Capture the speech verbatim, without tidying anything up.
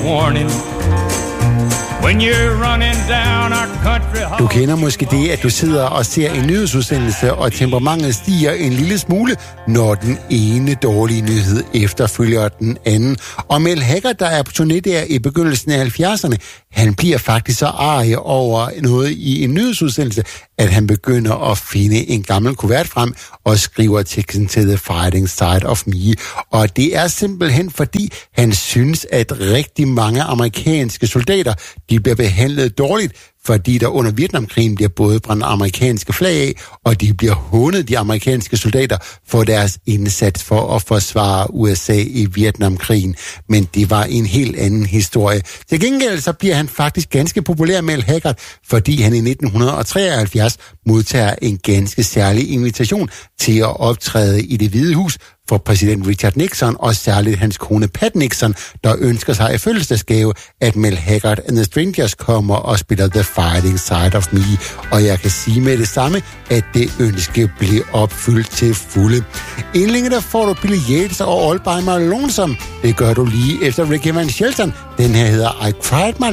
warning. When you're running down our country. Du kender måske det, at du sidder og ser en nyhedsudsendelse, og temperamentet stiger en lille smule, når den ene dårlige nyhed efterfølger den anden. Og Mel Haggard, der er på turné der i begyndelsen af halvfjerdserne, han bliver faktisk så arg over noget i en nyhedsudsendelse, at han begynder at finde en gammel kuvert frem og skriver teksten til The Fighting Side of Me. Og det er simpelthen fordi, han synes, at rigtig mange amerikanske soldater, de bliver behandlet dårligt, fordi der under Vietnamkrigen bliver både brændt amerikanske flag af, og de bliver hånet, de amerikanske soldater, for deres indsats for at forsvare U S A i Vietnamkrigen. Men det var en helt anden historie. Til gengæld så bliver han faktisk ganske populær, Mel Haggard, fordi han i nitten treoghalvfjerds modtager en ganske særlig invitation til at optræde i Det Hvide Hus for præsident Richard Nixon, og særligt hans kone Pat Nixon, der ønsker sig i fødselsdagsgave, at Mel Haggard and the Strangers kommer og spiller The Fighting Side of Me. Og jeg kan sige med det samme, at det ønske blev opfyldt til fulde. Inden længe der får du Billy Yates og All By My Lonesome. Det gør du lige efter Ricky Van Shelton. Den her hedder I Cried My